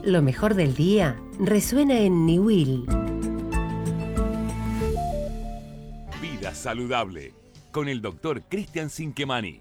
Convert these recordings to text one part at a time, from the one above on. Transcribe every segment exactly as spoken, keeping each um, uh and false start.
Lo mejor del día resuena en Niwil. Vida saludable con el doctor Cristian Cinquemani.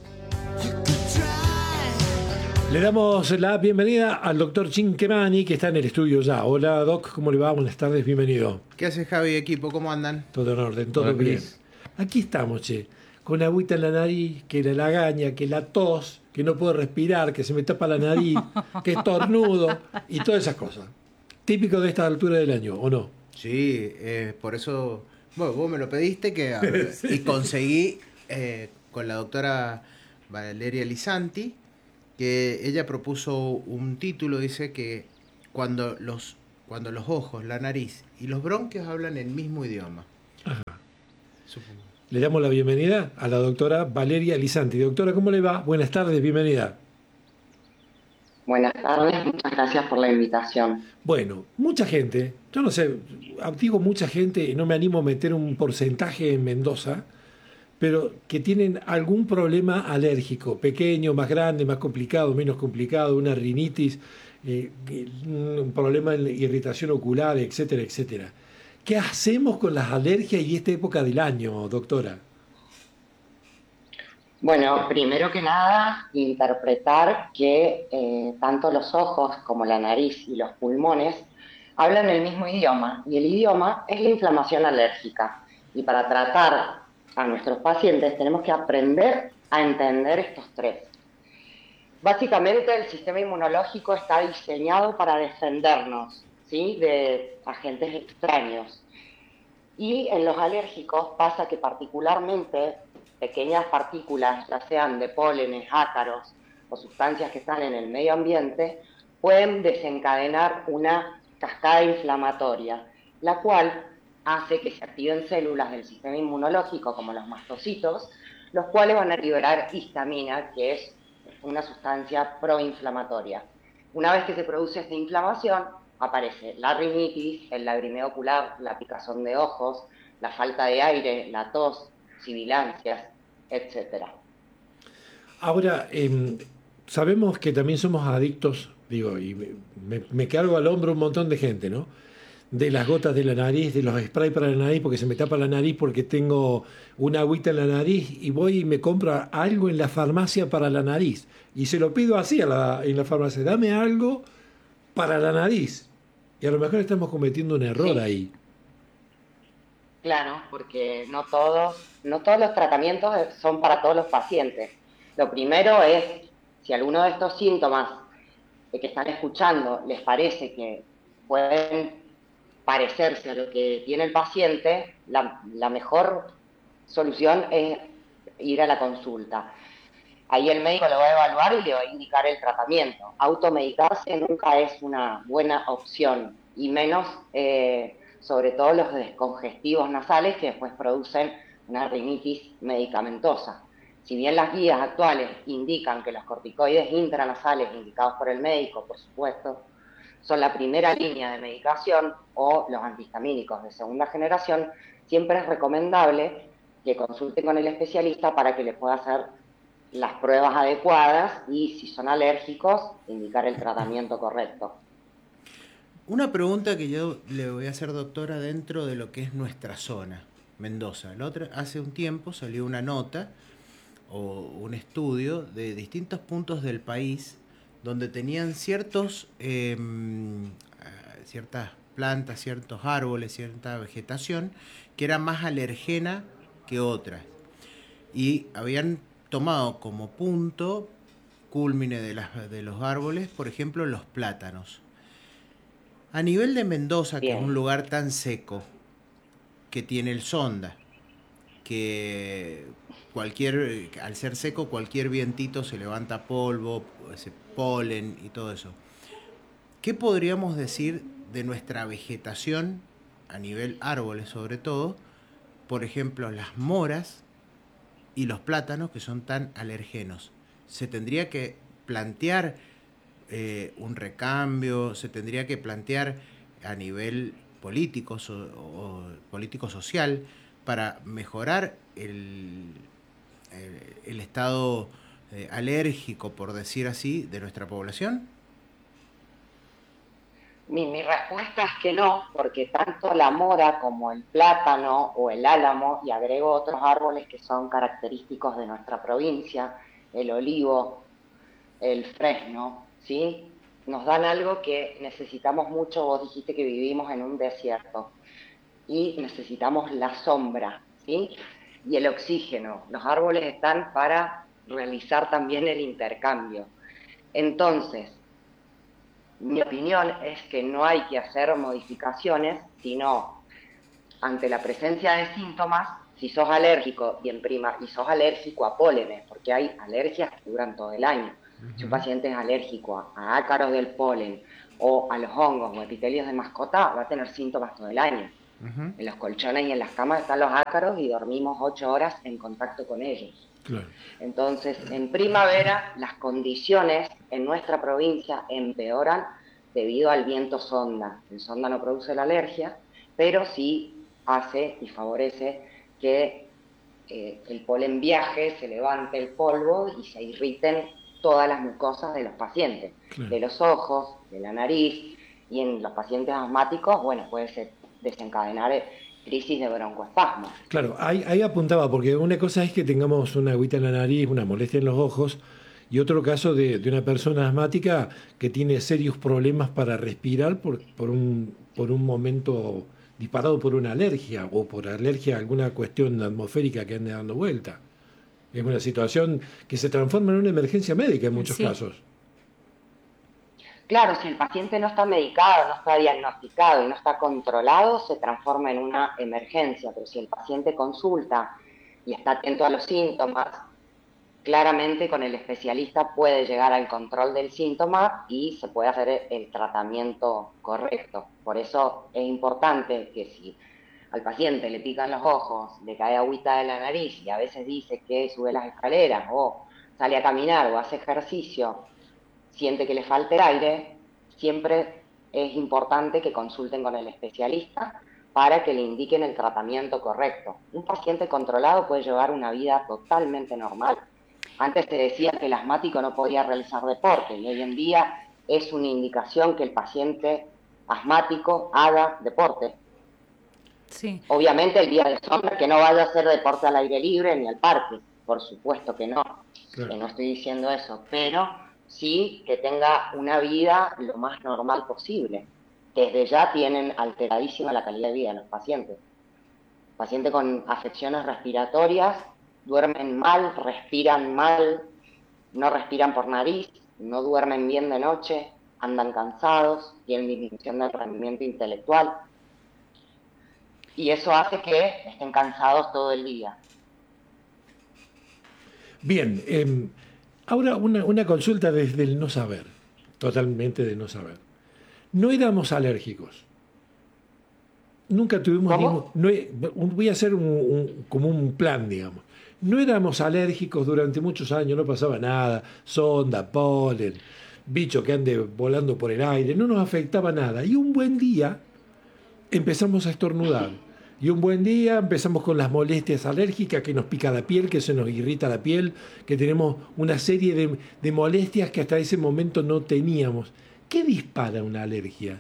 Le damos la bienvenida al doctor Cinquemani, que está en el estudio ya. Hola, Doc, ¿cómo le va? Buenas tardes, bienvenido. ¿Qué hace Javi, equipo? ¿Cómo andan? Todo en orden, todo Hola, bien. Cris. Aquí estamos, che, con agüita en la nariz, que la lagaña, que la tos, que no puedo respirar, que se me tapa la nariz, que estornudo y todas esas cosas. Típico de esta altura del año, ¿o no? Sí, eh, por eso, bueno, vos me lo pediste que, Sí. y conseguí eh, con la doctora Valeria Lisanti, que ella propuso un título, dice que cuando los, cuando los ojos, la nariz y los bronquios hablan el mismo idioma. Ajá. Supongo. Le damos la bienvenida a la doctora Valeria Lisanti. Doctora, ¿cómo le va? Buenas tardes, bienvenida. Buenas tardes, muchas gracias por la invitación. Bueno, mucha gente, yo no sé, digo mucha gente y no me animo a meter un porcentaje en Mendoza, pero que tienen algún problema alérgico, pequeño, más grande, más complicado, menos complicado, una rinitis, eh, un problema de irritación ocular, etcétera, etcétera. ¿Qué hacemos con las alergias y esta época del año, doctora? Bueno, primero que nada, interpretar que eh, tanto los ojos como la nariz y los pulmones hablan el mismo idioma, y el idioma es la inflamación alérgica. Y para tratar a nuestros pacientes tenemos que aprender a entender estos tres. Básicamente el sistema inmunológico está diseñado para defendernos, ¿sí?, de agentes extraños. Y en los alérgicos pasa que particularmente pequeñas partículas, ya sean de pólenes, ácaros o sustancias que están en el medio ambiente, pueden desencadenar una cascada inflamatoria, la cual hace que se activen células del sistema inmunológico como los mastocitos, los cuales van a liberar histamina, que es una sustancia proinflamatoria. Una vez que se produce esta inflamación, aparece la rinitis, el lagrimeo ocular, la picazón de ojos, la falta de aire, la tos, sibilancias, etcétera. Ahora, eh, sabemos que también somos adictos, digo, y me, me, me cargo al hombro un montón de gente, ¿no? De las gotas de la nariz, de los sprays para la nariz, porque se me tapa la nariz porque tengo una agüita en la nariz y voy y me compro algo en la farmacia para la nariz. Y se lo pido así a la, en la farmacia, dame algo para la nariz. Y a lo mejor estamos cometiendo un error Sí. ahí. Claro, porque no todos, no todos los tratamientos son para todos los pacientes. Lo primero es, si alguno de estos síntomas que están escuchando les parece que pueden parecerse a lo que tiene el paciente, la, la mejor solución es ir a la consulta. Ahí el médico lo va a evaluar y le va a indicar el tratamiento. Automedicarse nunca es una buena opción, y menos eh, sobre todo los descongestivos nasales que después producen una rinitis medicamentosa. Si bien las guías actuales indican que los corticoides intranasales indicados por el médico, por supuesto, son la primera línea de medicación, o los antihistamínicos de segunda generación, siempre es recomendable que consulten con el especialista para que les pueda hacer las pruebas adecuadas y, si son alérgicos, indicar el tratamiento correcto. Una pregunta que yo le voy a hacer, doctora, dentro de lo que es nuestra zona, Mendoza. La otra, hace un tiempo salió una nota o un estudio de distintos puntos del país donde tenían ciertos, eh, ciertas plantas, ciertos árboles, cierta vegetación que era más alergena que otras. Y habían tomado como punto cúlmine de, las, de los árboles, por ejemplo, los plátanos. A nivel de Mendoza, Bien. que es un lugar tan seco, que tiene el Sonda, que cualquier, al ser seco, cualquier vientito se levanta polvo, ese polen y todo eso. ¿Qué podríamos decir de nuestra vegetación, a nivel árboles sobre todo? Por ejemplo, las moras y los plátanos, que son tan alergenos. ¿Se tendría que plantear eh, un recambio? ¿Se tendría que plantear a nivel político so, o político-social para mejorar el, el, el estado eh, alérgico, por decir así, de nuestra población? Mi, mi respuesta es que no, porque tanto la mora como el plátano o el álamo, y agrego otros árboles que son característicos de nuestra provincia, el olivo, el fresno, ¿sí? Nos dan algo que necesitamos mucho. Vos dijiste que vivimos en un desierto y necesitamos la sombra, ¿sí? Y el oxígeno. Los árboles están para realizar también el intercambio. Entonces, mi opinión es que no hay que hacer modificaciones, sino ante la presencia de síntomas, si sos alérgico y en prima y sos alérgico a pólenes, porque hay alergias que duran todo el año. Uh-huh. Si un paciente es alérgico a, a ácaros del polen o a los hongos o epitelios de mascota, va a tener síntomas todo el año. Uh-huh. En los colchones y en las camas están los ácaros y dormimos ocho horas en contacto con ellos. Claro. Entonces, en primavera las condiciones en nuestra provincia empeoran debido al viento sonda. El sonda no produce la alergia, pero sí hace y favorece que eh, el polen viaje, se levante el polvo y se irriten todas las mucosas de los pacientes, claro. De los ojos, de la nariz, y en los pacientes asmáticos, bueno, puede ser desencadenar crisis de broncoespasmo. Claro, ahí, ahí apuntaba, porque una cosa es que tengamos una agüita en la nariz, una molestia en los ojos, y otro caso de, de una persona asmática que tiene serios problemas para respirar por, por, un, por un momento disparado por una alergia o por alergia a alguna cuestión atmosférica que ande dando vuelta. Es una situación que se transforma en una emergencia médica en muchos sí. casos. Claro, si el paciente no está medicado, no está diagnosticado y no está controlado, se transforma en una emergencia. Pero si el paciente consulta y está atento a los síntomas, claramente con el especialista puede llegar al control del síntoma y se puede hacer el tratamiento correcto. Por eso es importante que si al paciente le pican los ojos, le cae agüita de la nariz y a veces dice que sube las escaleras o sale a caminar o hace ejercicio, siente que le falta el aire, siempre es importante que consulten con el especialista para que le indiquen el tratamiento correcto. Un paciente controlado puede llevar una vida totalmente normal. Antes se decía que el asmático no podía realizar deporte y hoy en día es una indicación que el paciente asmático haga deporte. Sí. Obviamente el día de sombra que no vaya a hacer deporte al aire libre ni al parque, por supuesto que no, claro. Que no estoy diciendo eso, pero sí que tenga una vida lo más normal posible. Desde ya tienen alteradísima la calidad de vida de los pacientes. Pacientes con afecciones respiratorias duermen mal, respiran mal, no respiran por nariz, no duermen bien de noche, andan cansados, tienen disminución del rendimiento intelectual. Y eso hace que estén cansados todo el día. Bien, eh, ahora una, una consulta desde el no saber, totalmente de no saber. No éramos alérgicos. Nunca tuvimos ningún... No, voy a hacer un, un, como un plan, digamos. No éramos alérgicos durante muchos años, no pasaba nada. Sonda, polen, bicho que ande volando por el aire, no nos afectaba nada. Y un buen día empezamos a estornudar. Y un buen día empezamos con las molestias alérgicas, que nos pica la piel, que se nos irrita la piel, que tenemos una serie de, de molestias que hasta ese momento no teníamos. ¿Qué dispara una alergia?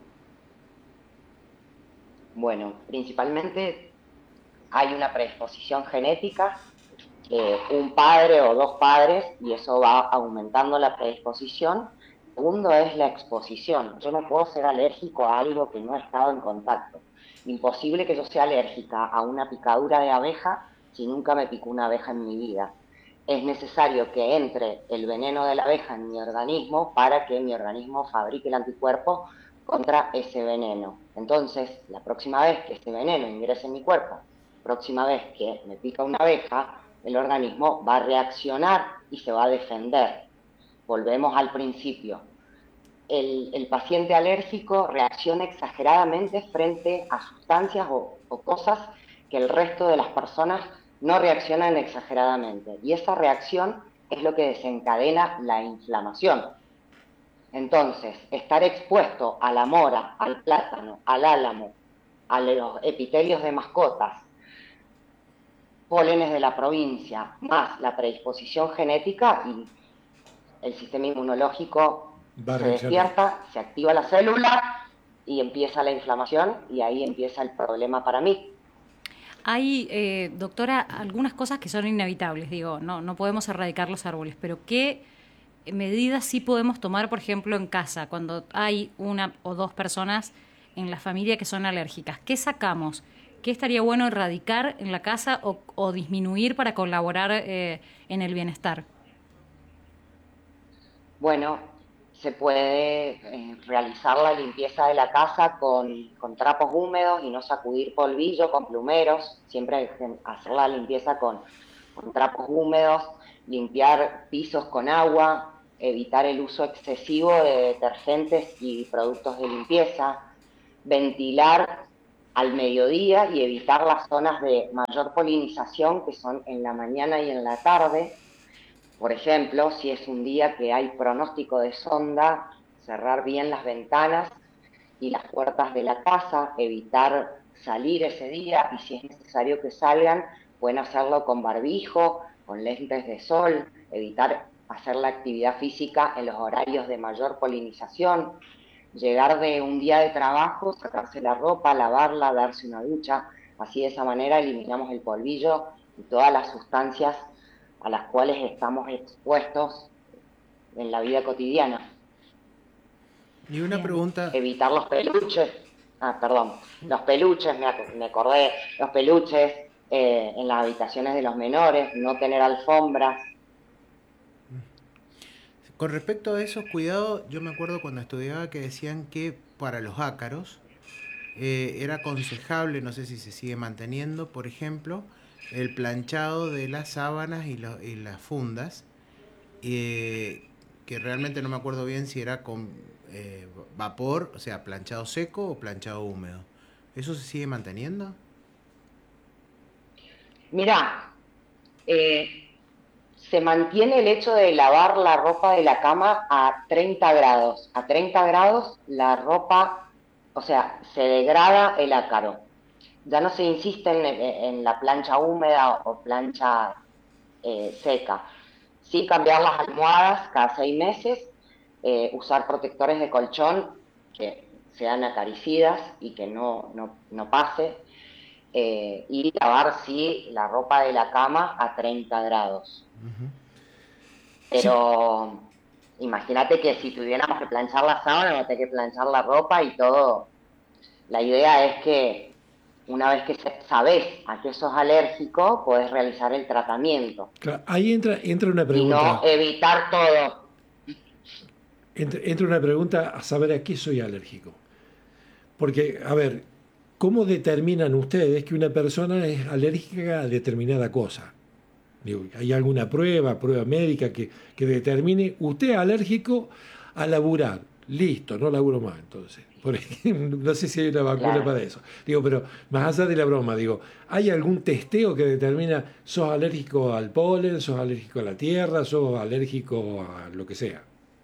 Bueno, principalmente hay una predisposición genética, eh, un padre o dos padres, y eso va aumentando la predisposición. Segundo es la exposición. Yo no puedo ser alérgico a algo que no he estado en contacto. Imposible que yo sea alérgica a una picadura de abeja si nunca me picó una abeja en mi vida. Es necesario que entre el veneno de la abeja en mi organismo para que mi organismo fabrique el anticuerpo contra ese veneno. Entonces, la próxima vez que ese veneno ingrese en mi cuerpo, próxima vez que me pica una abeja, el organismo va a reaccionar y se va a defender. Volvemos al principio. El, el paciente alérgico reacciona exageradamente frente a sustancias o, o cosas que el resto de las personas no reaccionan exageradamente. Y esa reacción es lo que desencadena la inflamación. Entonces, estar expuesto a la mora, al plátano, al álamo, a los epitelios de mascotas, pólenes de la provincia, más la predisposición genética y el sistema inmunológico Va a se reaccionar. despierta, se activa la célula y empieza la inflamación y ahí empieza el problema para mí. Hay, eh, doctora, algunas cosas que son inevitables, digo, no, no podemos erradicar los árboles, pero ¿qué medidas sí podemos tomar, por ejemplo, en casa, cuando hay una o dos personas en la familia que son alérgicas? ¿Qué sacamos? ¿Qué estaría bueno erradicar en la casa o, o disminuir para colaborar eh, en el bienestar? Bueno, se puede eh, realizar la limpieza de la casa con, con trapos húmedos y no sacudir polvillo con plumeros. Siempre hay que hacer la limpieza con, con trapos húmedos, limpiar pisos con agua, evitar el uso excesivo de detergentes y productos de limpieza, ventilar al mediodía y evitar las zonas de mayor polinización que son en la mañana y en la tarde. Por ejemplo, si es un día que hay pronóstico de sonda, cerrar bien las ventanas y las puertas de la casa, evitar salir ese día y si es necesario que salgan, pueden hacerlo con barbijo, con lentes de sol, evitar hacer la actividad física en los horarios de mayor polinización, llegar de un día de trabajo, sacarse la ropa, lavarla, darse una ducha, así de esa manera eliminamos el polvillo y todas las sustancias a las cuales estamos expuestos en la vida cotidiana. Y una Bien. pregunta, Evitar los peluches, ah, perdón, los peluches, me, ac- me acordé, los peluches eh, en las habitaciones de los menores, no tener alfombras. con respecto a esos cuidados, yo me acuerdo cuando estudiaba que decían que para los ácaros eh, era aconsejable, no sé si se sigue manteniendo, por ejemplo, el planchado de las sábanas y, lo- y las fundas, eh, que realmente no me acuerdo bien si era con eh, vapor, o sea, planchado seco o planchado húmedo. ¿Eso se sigue manteniendo? Mirá, eh, se mantiene el hecho de lavar la ropa de la cama a treinta grados. A treinta grados la ropa, o sea, se degrada el ácaro. Ya no se insiste en, en la plancha húmeda o plancha eh, seca. Sí cambiar las almohadas cada seis meses, eh, usar protectores de colchón que sean acaricidas y que no, no, no pase, eh, y lavar sí la ropa de la cama a treinta grados. Sí, Pero imagínate que si tuviéramos que planchar la sábana, no tener que planchar la ropa y todo. La idea es que una vez que sabes a qué sos alérgico, podés realizar el tratamiento claro, ahí entra, entra una y no pregunta. evitar todo. Entra, entra una pregunta a saber a qué soy alérgico. Porque, a ver, ¿cómo determinan ustedes que una persona es alérgica a determinada cosa? Digo, ¿hay alguna prueba, prueba médica que, que determine usted es alérgico a laburar? Listo, no laburo más entonces. Por ejemplo, no sé si hay una vacuna Claro. para eso. Digo, pero más allá de la broma, digo, ¿hay algún testeo que determina sos alérgico al polen, sos alérgico a la tierra, sos alérgico a lo que sea?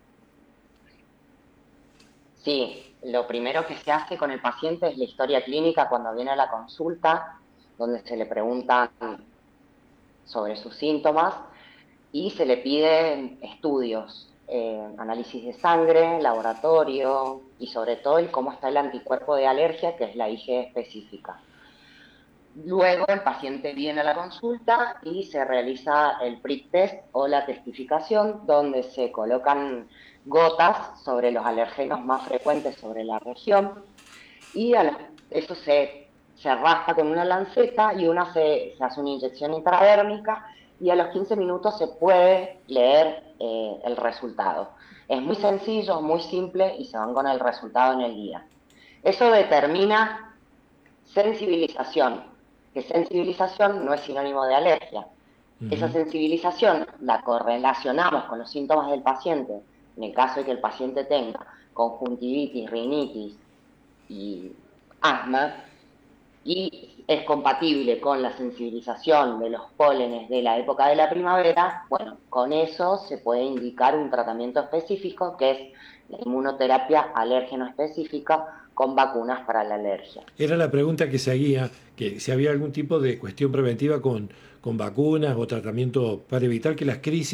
Sí, lo primero que se hace con el paciente es la historia clínica cuando viene a la consulta, donde se le preguntan sobre sus síntomas y se le piden estudios, eh, análisis de sangre, laboratorio y sobre todo el cómo está el anticuerpo de alergia, que es la I G específica. Luego el paciente viene a la consulta y se realiza el prick test o la testificación, donde se colocan gotas sobre los alergenos más frecuentes sobre la región y a la- eso se, se raspa con una lanceta y una se, se hace una inyección intradérmica y a los quince minutos se puede leer eh, el resultado. Es muy sencillo, muy simple y se van con el resultado en el día. Eso determina sensibilización, que sensibilización no es sinónimo de alergia. Esa Ujú. sensibilización la correlacionamos con los síntomas del paciente, en el caso de que el paciente tenga conjuntivitis, rinitis y asma, y es compatible con la sensibilización de los pólenes de la época de la primavera, bueno, con eso se puede indicar un tratamiento específico que es la inmunoterapia alérgeno específica con vacunas para la alergia. Era la pregunta que seguía, que si había algún tipo de cuestión preventiva con, con vacunas o tratamiento para evitar que las crisis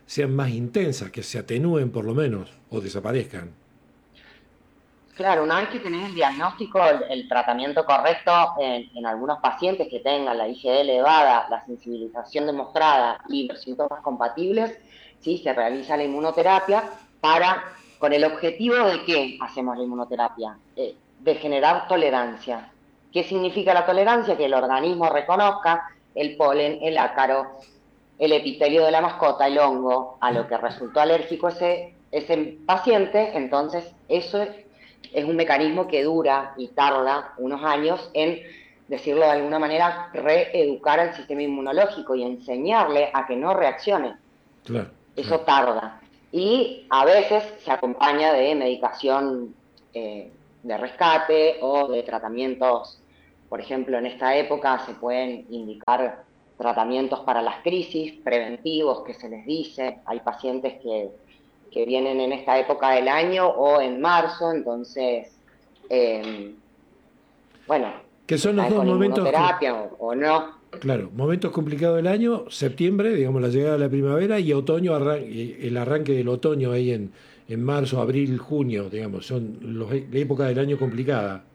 sean más intensas, que se atenúen por lo menos, o desaparezcan. Claro, una vez que tenés el diagnóstico, el, el tratamiento correcto en, en algunos pacientes que tengan la I G E elevada, la sensibilización demostrada y los síntomas compatibles, sí, se realiza la inmunoterapia para, con el objetivo de ¿qué hacemos la inmunoterapia? Eh, de generar tolerancia. ¿Qué significa la tolerancia? Que el organismo reconozca el polen, el ácaro, el epitelio de la mascota, el hongo, a lo que resultó alérgico ese, ese paciente. Entonces eso es, es un mecanismo que dura y tarda unos años en, decirlo de alguna manera, reeducar al sistema inmunológico y enseñarle a que no reaccione. Claro, Eso claro. tarda. Y a veces se acompaña de medicación eh, de rescate o de tratamientos. Por ejemplo, en esta época se pueden indicar tratamientos para las crisis, preventivos, que se les dice. Hay pacientes que, que vienen en esta época del año o en marzo, entonces, eh, bueno, Que son los están dos con momentos. inmunoterapia o, o no. Claro, momentos complicados del año, septiembre, digamos la llegada de la primavera, y otoño, arran- el arranque del otoño ahí en, en marzo, abril, junio, digamos, son los, la época del año complicada.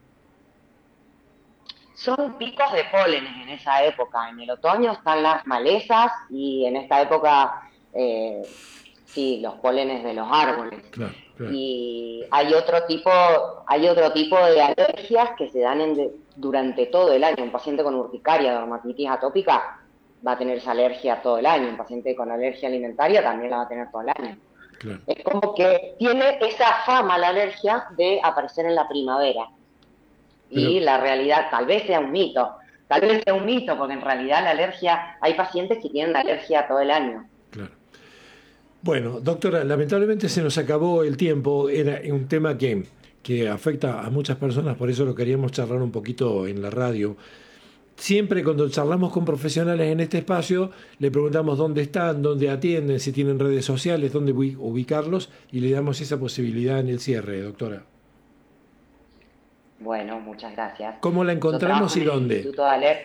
Son picos de pólenes en esa época. En el otoño están las malezas y en esta época, eh, sí, los pólenes de los árboles. Claro, claro. Y hay otro tipo, hay otro tipo de alergias que se dan en de- durante todo el año. Un paciente con urticaria, dermatitis atópica, va a tener esa alergia todo el año. Un paciente con alergia alimentaria también la va a tener todo el año. Claro. Es como que tiene esa fama la alergia de aparecer en la primavera. Y Pero- la realidad tal vez sea un mito. Tal vez sea un mito, porque en realidad la alergia, hay pacientes que tienen alergia todo el año. Claro. Bueno, doctora, lamentablemente se nos acabó el tiempo. Era un tema que, que afecta a muchas personas, por eso lo queríamos charlar un poquito en la radio. Siempre cuando charlamos con profesionales en este espacio, le preguntamos dónde están, dónde atienden, si tienen redes sociales, dónde ubi- ubicarlos, y le damos esa posibilidad en el cierre, doctora. Bueno, muchas gracias. ¿Cómo la Yo encontramos trabajo y en el dónde? Instituto de Aler-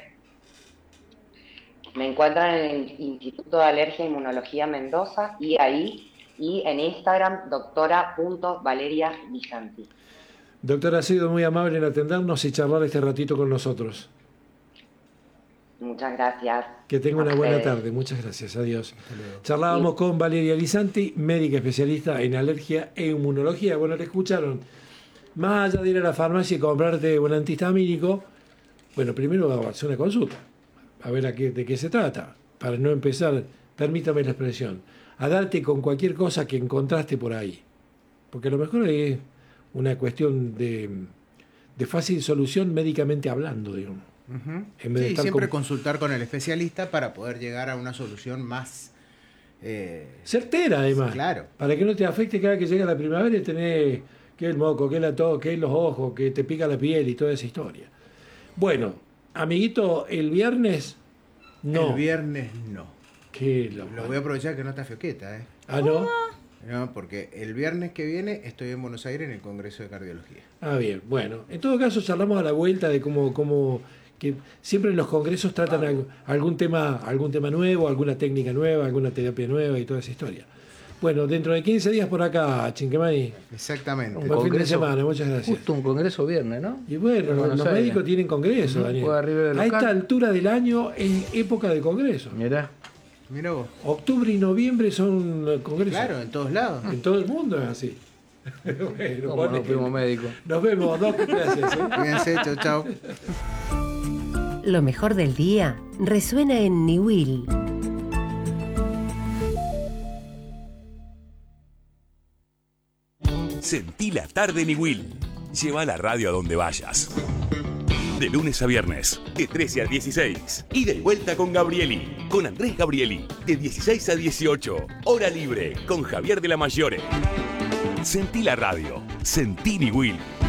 Me encuentran en el Instituto de Alergia e Inmunología Mendoza y ahí, y en Instagram, doctora punto valeria lisanti. Doctora, ha sido muy amable en atendernos y charlar este ratito con nosotros. Muchas gracias. Que tenga A una buena ustedes. tarde. Muchas gracias. Adiós. Charlábamos con Valeria Lisanti, médica especialista en alergia e inmunología. Bueno, le escucharon. Más allá de ir a la farmacia y comprarte un antihistamínico, bueno, primero vamos a hacer una consulta, a ver a qué, de qué se trata, para no empezar, permítame la expresión, a darte con cualquier cosa que encontraste por ahí. Porque a lo mejor es una cuestión de, de fácil solución médicamente hablando, digamos. Ujú. En vez de Sí, estar siempre con- consultar con el especialista para poder llegar a una solución más eh, Certera, además. Claro. Para que no te afecte cada que llega la primavera y tenés que el moco, que la tos, que los ojos, que te pica la piel y toda esa historia. Bueno, amiguito, el viernes no. El viernes no. Que lo, Lo voy a aprovechar que no está Fioqueta, ¿eh? Ah, ¿no? No, porque el viernes que viene estoy en Buenos Aires en el Congreso de Cardiología. Ah, bien. Bueno, en todo caso charlamos a la vuelta de cómo, cómo que siempre en los congresos tratan algo- algún tema, algún tema nuevo, alguna técnica nueva, alguna terapia nueva y toda esa historia. Bueno, dentro de quince días por acá, Chinquemani. Exactamente. Un buen fin de semana, muchas gracias. Justo un congreso viernes, ¿no? Y bueno, En los, Buenos los Aires. médicos tienen congreso, Ujú, Daniel. juega River de A esta local. altura del año es época de congreso. Mirá. Mira vos. Octubre y noviembre son eh, congresos. Claro, en todos lados. En todo el mundo es así. Bueno, ¿Cómo no, ponele. primo médico? Nos vemos, Doc. Gracias. ¿eh? Cuídense, chau, chau. Lo mejor del día resuena en Niwil. Sentí la tarde en Iwil. Lleva la radio a donde vayas. De lunes a viernes, de trece a dieciséis. Y de vuelta con Gabrieli, con Andrés Gabrieli, de dieciséis a dieciocho. Hora libre, con Javier de la Mayore. Sentí la radio. Sentí Niwil.